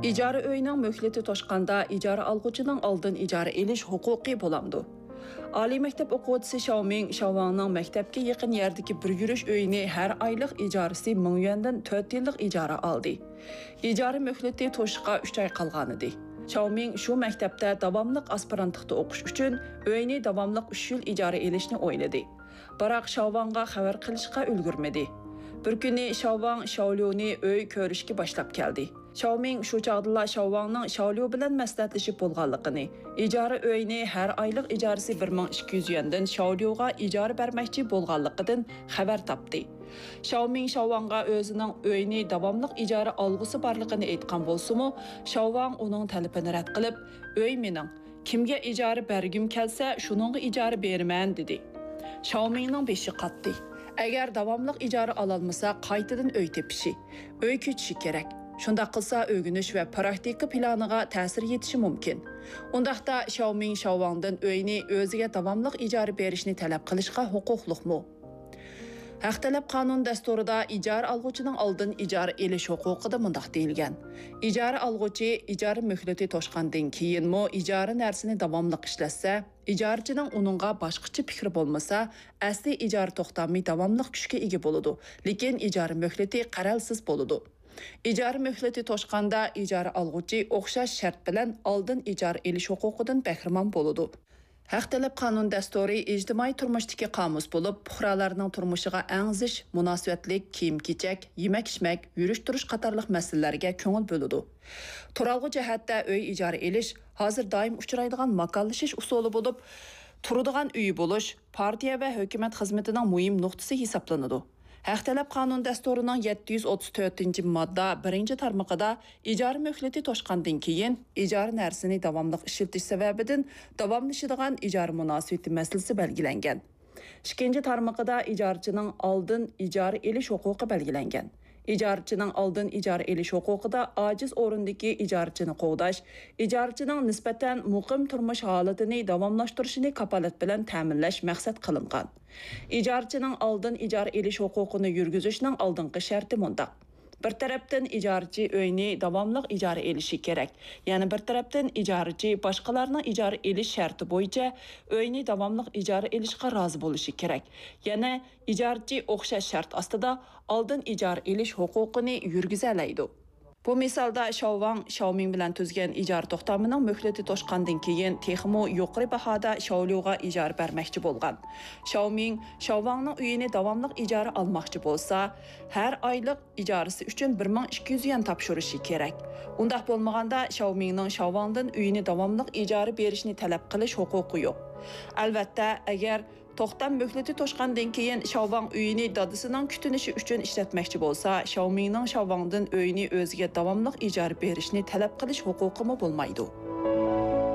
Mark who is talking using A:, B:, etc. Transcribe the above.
A: İcara öyünün möhleti toşqanda icara alğucunun aldın icara eliş huquqi bolamdı. Ali mektep oquvchisi Xiaoming Xiaowangning maktabga yaqin yerdagi bir yurish uyini har oylik ijarasi 1000 yuandan 4 yillik ijara oldi. Ijara möhleti to'shishga 3 oy qolgan edi. Xiaoming shu maktabda davomliq aspirantlikda o'qish uchun uyni davomliq 3 yil ijara elishni o'yladi. Biroq Xiaowangga xabar qilishga ulgurmadi. Bir kuni Xiaowang Xiaoliu'ni uy ko'rishga boshlab keldi. Xiaoming shu chaqdala Xiaowangning Xiaoliu bilan maslahatlashib bo'lganligini, ijara uyini har oylik ijarasi 1200 yuandan Xiaoliuga ijara bermoqchi bo'lganligidan xabar topdi. Xiaoming Xiaowangga o'zining uyini davomliq ijara olg'usi borligini aytgan bo'lsa-mu, Xiaowang uning talabini rad qilib, "Uy mening, kimga ijara bergim kelsa, shuningga ijara beraman" dedi. Xiaomingning beshi qatdi. Agar davomliq ijara ololmasa, qaytadan uy tepishi, uy ko'chishi kerak. Shunda qilsa o'rganish va praktika planiga ta'sir yetishi mumkin. Undaqda Xiaoming Xiaowangdan uyni o'ziga davomliq ijara berishni talab qilishga huquqliqmi? Haq talab qonun dasturida ijara alg'uchining oldin ijara elish huquqida mundaq deyilgan. Ijara alg'uchi ijara möhleti to'shqandan keyinmi ijara narsini davomliq ishlatsa, ijarchining uningga boshqacha fikri bo'lmasa, asli ijara to'xtamay davomliq kuchga ega bo'ladi, lekin ijara möhleti qaralsiz bo'ladi. İcara möhleti to'shqanda ijara alg'uchi o'xshash shart bilan oldin ijara elish huquqidan bahramand bo'ladi. Haq talab qonun dasturi ijtimoiy turmushdagi qomus bo'lib, fuqarolarning turmushiga eng zich, munosabatlik, kiyim-kechak, yemak-ichmak, yurish-turish qatorliq masalalarga ko'ngil bo'ladi. Turalg'u jihatda uy ijara elish hozir doim uchraydigan makonlashish usuli bo'lib, turadigan uy bo'lish partiya va hukumat xizmatining muhim nuqtasi hisoblanadi. Haq talab qonun dasturining 734-modda 1-tarmog'ida ijara möhleti to'shqandan keyin ijara narsini davomliq ishlatish sababidan davomlashadigan ijara munosabati masalasi belgilangan. 2-tarmog'ida ijarchining oldin ijara elish huquqi belgilangan. İjarchining oldin ijara elish huquqida ojiz o'rindagi ijarchini qo'g'dash, ijarchining nisbatan muqim turmush holatini davomlashtirishini kafolat bilan ta'minlash maqsad qilingan. İjarchining oldin ijara elish huquqini yurgizishning oldingi sharti mundaq. Bir tarafdan ijarchi uyni davomliq ijara elishi kerak. Ya'ni bir tarafdan ijarchi boshqalarning ijara elish sharti bo'yicha uyni davomliq ijara elishga rozi bo'lishi kerak. Yana ijarchi o'xshash shart ostida oldin ijara elish huquqini yurgiza oladi. Bu misolda Xiaoming bilan tuzgan ijara to'xtamining möhleti to'shqandan keyin texmo yuqori bahoda Xiaoliuga ijara bermoqchi bo'lgan. Xiaowangning uyini davomliq ijara olmoqchi bo'lsa, har oylik ijarasi uchun 1200 yuan topshirishi kerak. Undaq bo'lmaganda Xiaowangdan uyini davomliq ijara berishni talab qilish huquqi yo'q. Albatta, agar to'xtam möhleti to'shqandan keyin Xiaowang uyini dadasining kutinishi uchun ishlatmoqchi bo'lsa, Xiaomingning Xiaowangdan uyini o'ziga davomliq ijara berishni talab qilish huquqimi bo'lmaydi.